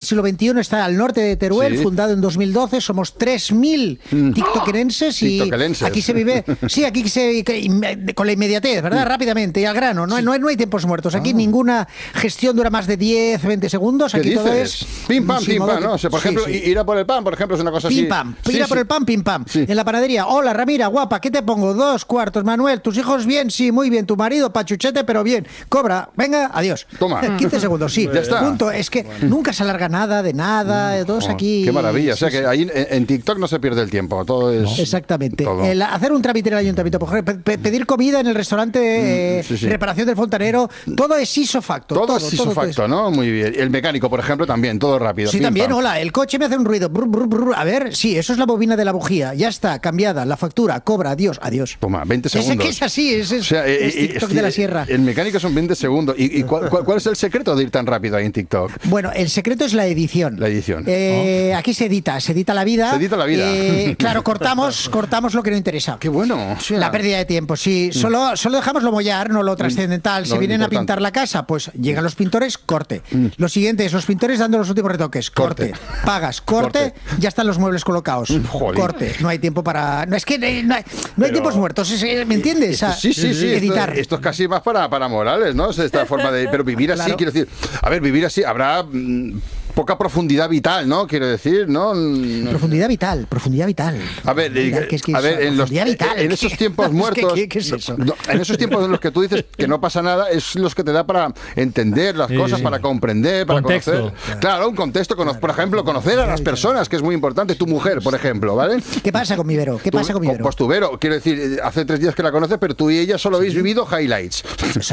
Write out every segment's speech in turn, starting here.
siglo XXI, está al norte de Teruel, fundado en 2012. Somos 3.000 tiktokerenses y aquí se vive, con la inmediatez, ¿verdad? Rápidamente y al grano. No hay tiempos muertos. Aquí ninguna gestión dura más de 10, 20 segundos. Aquí todo es pim pam, ¿no? O sea, por ejemplo, ir a por el pan, por ejemplo, es una cosa pim, así. Pam. Ir a por el pan, pim pam. En la panadería, hola Ramira, guapa, ¿qué te pongo? 2 cuartos, Manuel, ¿tus hijos bien? Sí, muy bien. Tu marido, pachuchete, pero bien. Cobra, venga, adiós. Toma. 15 segundos, sí. Ya está. Punto. Es que nunca se alarga nada de nada, todos aquí. Qué maravilla. O sea, que ahí en TikTok no se pierde el tiempo. Todo es. Exactamente. Todo. Hacer un trámite en el ayuntamiento, por ejemplo, pedir comida en el restaurante, reparación del fontanero, todo es isofacto. Todo es isofacto, ¿no? Muy bien. El mecánico, por ejemplo, también, todo rápido. Sí, pim, también, pam. hola, el coche me hace un ruido. Brr, brr, brr. A ver, sí, eso es la bobina de la bujía. Ya está, cambiada, la factura, cobra, adiós. Toma, 20 segundos. Es así, es TikTok de la sierra. El mecánico son 20 segundos. ¿Y cuál es el secreto de ir tan rápido ahí en TikTok? Bueno, el secreto es la edición. Aquí se edita la vida. Se edita la vida. Claro, cortamos lo que no interesa. Qué bueno. O sea, la pérdida de tiempo, sí. Solo dejamos lo mollar, no lo trascendental. Se vienen importante. a pintar la casa, pues llegan los pintores, corte. Lo siguiente es los pintores dando los últimos retoques, corte. Pagas, corte, ya están los muebles colocados. Joder. Corte. No hay tiempo para... No, es que no hay tiempos muertos, ¿me entiendes? Sí. Editar. Esto es casi más para Morales, ¿no? Es esta forma de... Pero vivir así, quiero decir... A ver, vivir así, habrá... poca profundidad vital, ¿no? Quiero decir, ¿no? Profundidad vital. A ver, en esos tiempos muertos... ¿Qué es eso? En esos tiempos en los que tú dices que no pasa nada, es los que te da para entender las cosas, para comprender, para contexto. Conocer. Claro, un contexto. Por ejemplo, conocer a las personas, que es muy importante. Tu mujer, por ejemplo, ¿vale? ¿Qué pasa con mi Vero? Pues tu Vero, quiero decir, hace 3 días que la conoces, pero tú y ella solo habéis vivido highlights.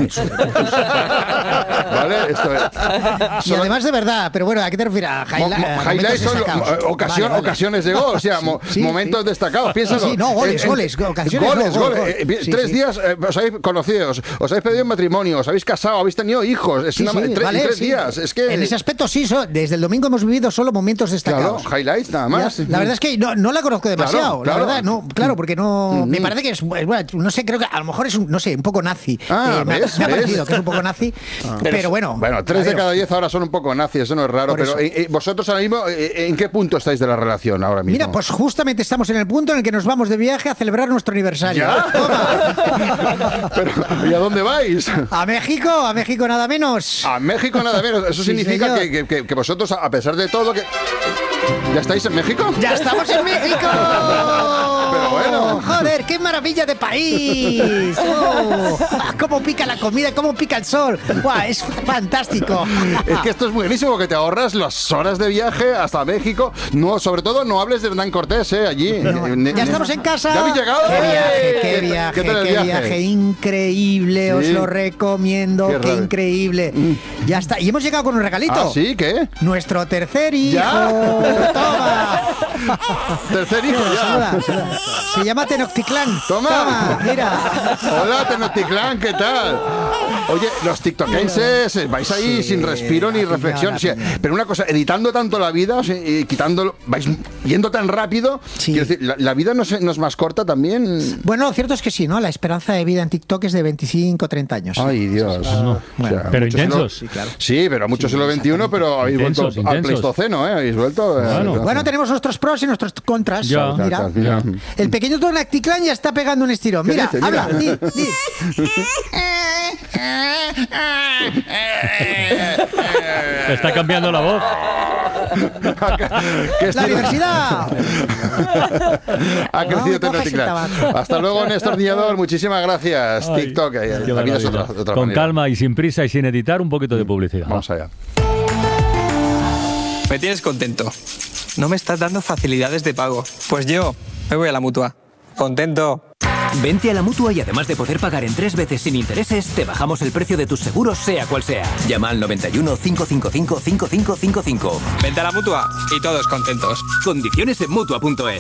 ¿Vale? Esto es. Y además de verdad, pero bueno, ¿a qué te refieres? Highlights son ocasiones de gol, o sea, momentos destacados. Piénsalo. Sí, no, goles, ocasiones. Goles. 3 días os habéis conocido, os habéis pedido en matrimonio, os habéis casado, habéis tenido hijos. Es 3 días. Es que... En ese aspecto sí, desde el domingo hemos vivido solo momentos destacados. Claro, highlights nada más. La verdad es que no la conozco demasiado, claro. la verdad, no, claro, porque no... Me parece que es, bueno, no sé, creo que a lo mejor es un poco nazi. Me ha parecido que es un poco nazi, pero bueno. Bueno, 3 de cada 10 ahora son un poco nazis, eso no es raro, pero vosotros ahora mismo, ¿en qué punto estáis de la relación ahora mismo? Mira, pues justamente estamos en el punto en el que nos vamos de viaje a celebrar nuestro aniversario. Pero, ¿y a dónde vais? A México nada menos. A México nada menos, eso significa que vosotros, a pesar de todo, que... ¿Ya estáis en México? ¡Ya estamos en México! Pero bueno. ¡Joder, qué maravilla de país! ¡Cómo pica la comida, cómo pica el sol! ¡Buah, es fantástico! Es que esto es buenísimo, que te ahorras las horas de viaje hasta México. No, sobre todo, no hables de Hernán Cortés, allí. Ya estamos en casa. ¿Ya habéis llegado? ¡Qué viaje! Increíble, os lo recomiendo. ¡Qué increíble! Ya está. Y hemos llegado con un regalito. ¿Ah, sí? ¿Qué? Nuestro tercer hijo. ¿Ya? ¡Toma! Tercer hijo, ya. Se llama Tenochtitlán. Toma. Mira. Hola, Tenochtitlán, ¿qué tal? Oye, los tiktokenses vais ahí sin respiro ni reflexión. O sea, pero una cosa, editando tanto la vida, o sea, quitándolo, vais yendo tan rápido. Quiero decir, ¿la vida no es más corta también? Bueno, lo cierto es que sí, ¿no? La esperanza de vida en TikTok es de 25 30 años. Ay, Dios. Bueno, pero intensos. Sí, pero mucho siglo XXI, pero habéis vuelto al Pleistoceno, ¿eh? Habéis vuelto... Bueno, tenemos nuestros pros y nuestros contras. Ya. Mira. El pequeño Tenochtitlán ya está pegando un estirón. Mira, dice? habla, di. Está cambiando la voz. ¡La universidad! Ha crecido Tenochtitlán. Hasta luego, Néstor Diñador. Muchísimas gracias. Ay, TikTok. La vida es otra Con manera. calma y sin prisa y sin editar, un poquito de publicidad. Vamos allá. Me tienes contento. No me estás dando facilidades de pago. Pues yo me voy a la Mutua. Contento. Vente a la Mutua y además de poder pagar en 3 veces sin intereses, te bajamos el precio de tus seguros, sea cual sea. Llama al 91 555 5555. Vente a la Mutua y todos contentos. Condiciones en Mutua.es.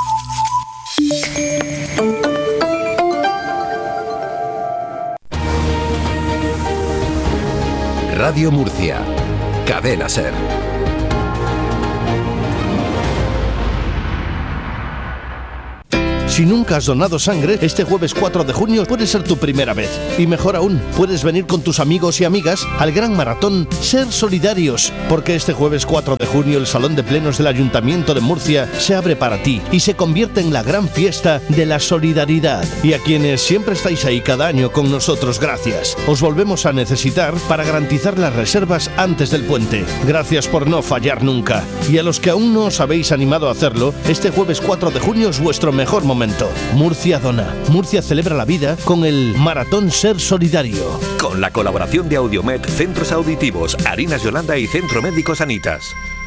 Radio Murcia. Cadena SER. Si nunca has donado sangre, este jueves 4 de junio puede ser tu primera vez. Y mejor aún, puedes venir con tus amigos y amigas al gran maratón Ser Solidarios, porque este jueves 4 de junio el Salón de Plenos del Ayuntamiento de Murcia se abre para ti y se convierte en la gran fiesta de la solidaridad. Y a quienes siempre estáis ahí cada año con nosotros, gracias. Os volvemos a necesitar para garantizar las reservas antes del puente. Gracias por no fallar nunca. Y a los que aún no os habéis animado a hacerlo, este jueves 4 de junio es vuestro mejor momento. Murcia dona. Murcia celebra la vida con el Maratón Ser Solidario. Con la colaboración de Audiomed, Centros Auditivos, Harinas Yolanda y Centro Médico Sanitas.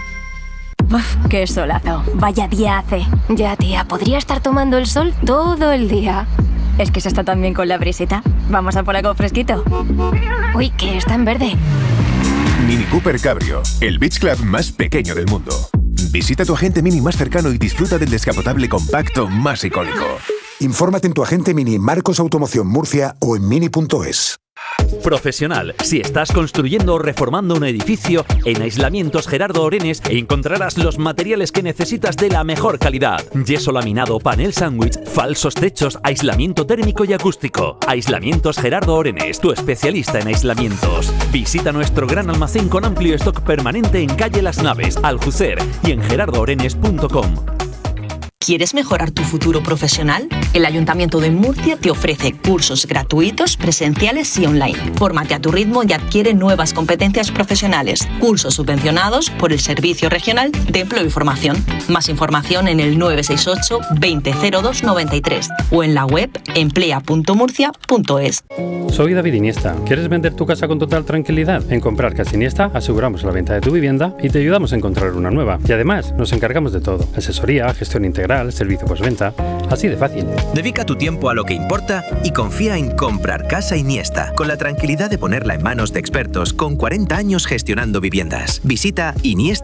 Uf, qué solazo. Vaya día hace. Ya, tía, podría estar tomando el sol todo el día. Es que se está tan bien con la brisita. Vamos a por algo fresquito. Uy, que está en verde. Mini Cooper Cabrio, el beach club más pequeño del mundo. Visita tu agente Mini más cercano y disfruta del descapotable compacto más icónico. Infórmate en tu agente Mini Marcos Automoción Murcia o en mini.es. Profesional. Si estás construyendo o reformando un edificio, en Aislamientos Gerardo Orenes encontrarás los materiales que necesitas de la mejor calidad. Yeso laminado, panel sándwich, falsos techos, aislamiento térmico y acústico. Aislamientos Gerardo Orenes, tu especialista en aislamientos. Visita nuestro gran almacén con amplio stock permanente en calle Las Naves, Aljucer y en gerardoorenes.com. ¿Quieres mejorar tu futuro profesional? El Ayuntamiento de Murcia te ofrece cursos gratuitos, presenciales y online. Fórmate a tu ritmo y adquiere nuevas competencias profesionales. Cursos subvencionados por el Servicio Regional de Empleo y Formación. Más información en el 968 200293 o en la web emplea.murcia.es. Soy David Iniesta. ¿Quieres vender tu casa con total tranquilidad? En Comprar Casa Iniesta aseguramos la venta de tu vivienda y te ayudamos a encontrar una nueva. Y además nos encargamos de todo: asesoría, gestión integral, servicio postventa, así de fácil. Dedica tu tiempo a lo que importa y confía en Comprar Casa Iniesta, con la tranquilidad de ponerla en manos de expertos con 40 años gestionando viviendas. Visita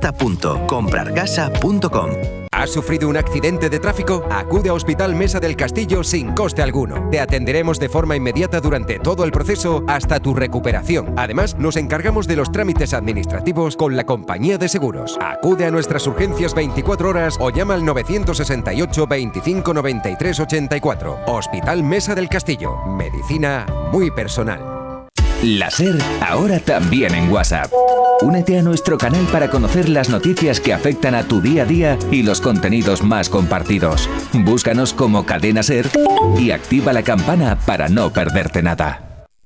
iniesta.comprarcasa.com. ¿Has sufrido un accidente de tráfico? Acude a Hospital Mesa del Castillo sin coste alguno. Te atenderemos de forma inmediata durante todo el proceso hasta tu recuperación. Además, nos encargamos de los trámites administrativos con la compañía de seguros. Acude a nuestras urgencias 24 horas o llama al 968 25 93 84. Hospital Mesa del Castillo. Medicina muy personal. La SER, ahora también en WhatsApp. Únete a nuestro canal para conocer las noticias que afectan a tu día a día y los contenidos más compartidos. Búscanos como Cadena SER y activa la campana para no perderte nada.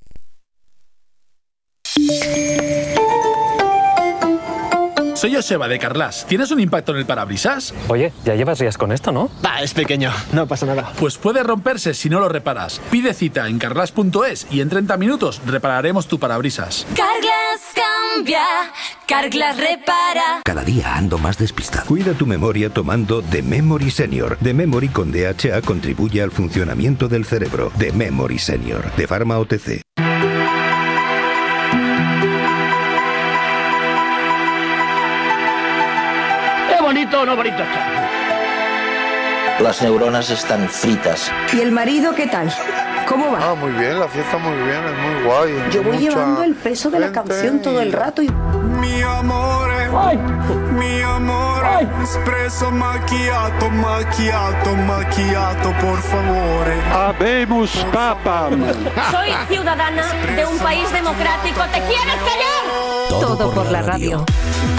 Soy Joseba de Carglass. ¿Tienes un impacto en el parabrisas? Oye, ya llevas días con esto, ¿no? Es pequeño, no pasa nada. Pues puede romperse si no lo reparas. Pide cita en carglass.es y en 30 minutos repararemos tu parabrisas. Carglass cambia, Carglass repara. Cada día ando más despistado. Cuida tu memoria tomando The Memory Senior. The Memory con DHA contribuye al funcionamiento del cerebro. The Memory Senior, de Pharma OTC. ¿Bonito o no bonito está? Las neuronas están fritas. ¿Y el marido qué tal? ¿Cómo va? Muy bien, la fiesta muy bien, es muy guay. Yo voy llevando el peso de la canción todo el rato y... Mi amore, mi amore, espresso macchiato, macchiato, macchiato, por favore. Habemus papam. Soy ciudadana de un país democrático. ¿Te quieres callar? Todo por la radio.